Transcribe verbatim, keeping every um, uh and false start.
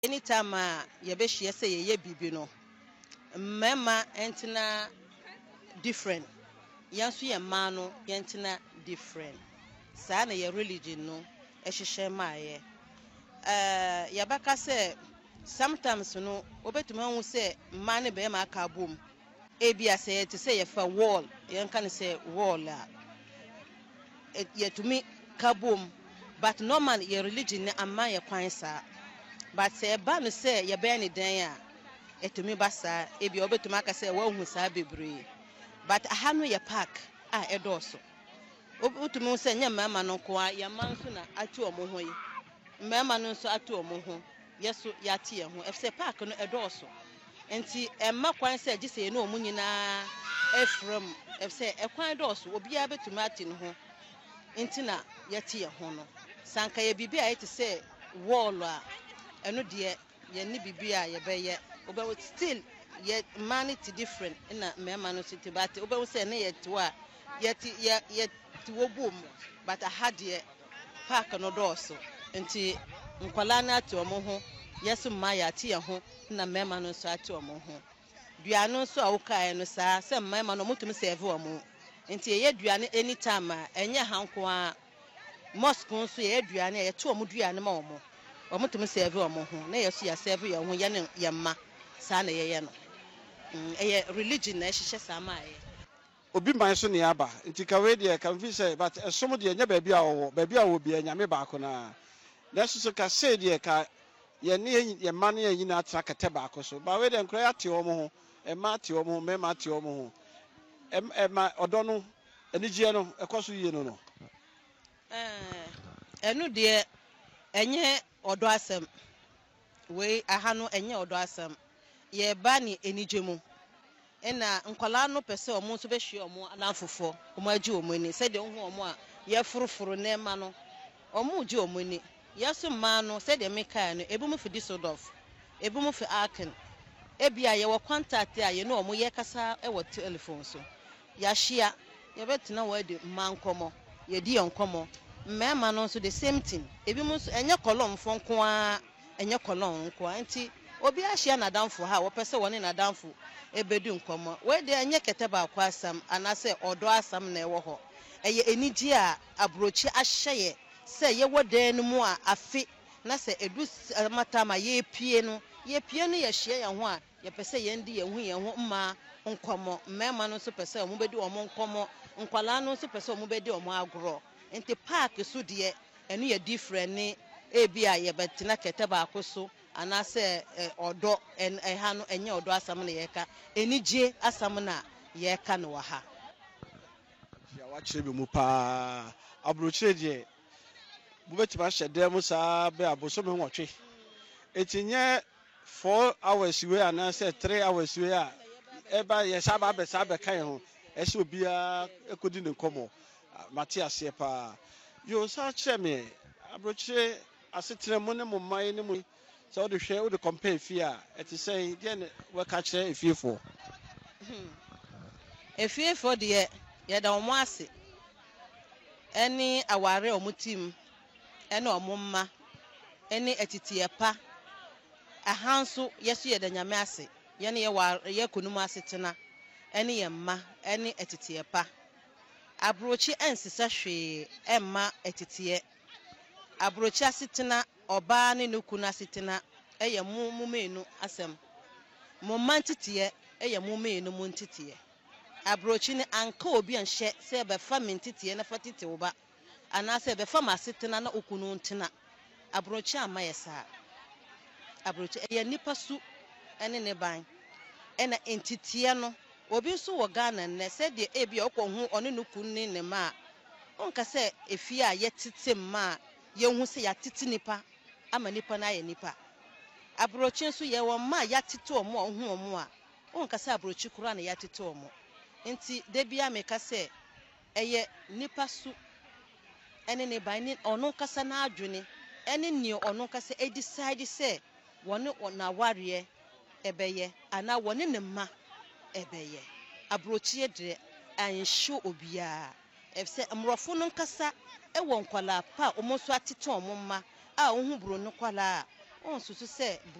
anytime uh, ye be share say ye bibi no mema entina different yanso ye man no yentina different saa na ye religion no ehhehye maaye eh yabaka say sometimes no obetuma hu say man ne be ma aka bom ebia say to say ye fa wall yen kan say wall a ye to me kabom but normal ye religion ne amma ye kwan saa but say ba no say ye be ni den a etumi basa ebia obetuma aka say wa hu saa bebre but aha no ye park a edoso obetuma say nya mama no ko a ye man so na atu omo ho yi mama no so atu omo ho yeso yate ye ho efse park no edoso enti emma kwan say gise no omu nyina efrem efse ekwan edoso obia betuma ati no ho enti na yate ye ho no sanka ye bibia yete say wall a eno de ye ni bibia ye beye obe still ye manity different na mema no city but obe say na ye to a yete ye ti wobom but aha de park no doso enti nkwala na ati omo ho yeso ma ya ati ye ho na mema no so ati omo ho duano so awukae no saa se mema no mutum serve omo enti ye duane anytime a enye hanko a mosque nso ye duane ye to omo duane ma omo omo tum serve omo ho na yeso ya serve ye ho ye ne ye ma saa na ye ye no eye religion na ehhehye saa maaye obi man so ne aba nti ka we de kan fi say but esom de nya ba bia wo ba bia wo bia nyame ba ko na na so ka say de ka ye ne ye man ye nyina atra kete ba ko so ba we de nkra ya te omo ho e ma te omo ho me ma te omo ho e ma odo no enigye no ekoso yie no no eh enu de enye odo asem we aha no enye odo asem ye ba ni enigye mu ena nkwala no pese omo so be hwe omo anafofo omo agi omo ni se de hu omo a ye foroforo na ema no omo gi omo ni yeso ma no se de meka no ebu mu fi disodof ebu mu fi aken ebia ye wo contact a ye no omo ye kasa e wo telephone so ya hia ye betina wo de mankomo ye di onkomo mmema no so the same thing ebi mu enye kolon fonko a enye kolon nko anti obi ahia na danfo ha wo pese woni na danfo ebedu nkomo we de enye keteba akwa asam anase odo asam na ewo ho eye enigi a abrochi ahye se ye wodan no mu a afi na se edu matama ye pie no ye pie no ye hye ye ho a ye pese ye ndi ye hu ye ho mma nkomo mmema no so pese omo bedi omo nkomo nkwala no so pese omo bedi omo agro enti park so de enu ye different ni ebia ye betina keteba akoso anase odo en ha no enye odo asam na ye ka enigye asam na ye ka no wa ha ya wa kire bi mu pa abrochire de bu betima hye dem saa be aboso me nwotwe etinye four hours we anase three hours we a eba ye saba be saba kan ho ese obia ekodi ne komo Matias ye pa yo sa kire me abrochire asetre mu ne mu mai ne mu so de hwe o de compare fi a eti say de ne we ka kire efiefo efiefo de ye da omo ase eni aware omutim eni omumma eni etitiye pa ahanso yeso ye da nyame ase ye ne ye wa ye konum ase tena eni ye mma eni etitiye pa abrochi ensisa hwe emma etitiye abrochi ase tena oba ne nukunu ase tena eye mu mumenu asem mo mantitiye eye mumenu muntitiye abrochi ne anka obi anhye se be fa mentitiye na fatite wo ba anase be fa masetena na okunu ntena abrochi amayesa abrochi eye nipa su ene ne ban ena entitiye no obi so wo Ghana ne se de ebi okohu one nukunu ne ma onka se efie a yetete ma ye hu se ya titi nipa ama nipa na ye nipa abrochi so ye wo ma ya titi omo ohu omo a onka se abrochi kura na ya titi omo enti de bia meka se eye nipa su ene ne ban ni ono kasa na adwene ene ni ono kasa e decide se woni na ware ebeye ana woni ne ma ebeye abrochi de ansho obia efse amrofo no kasa e won kwala pa omo so atete omo ma a ohun buro no kwala ɔnsusu sɛ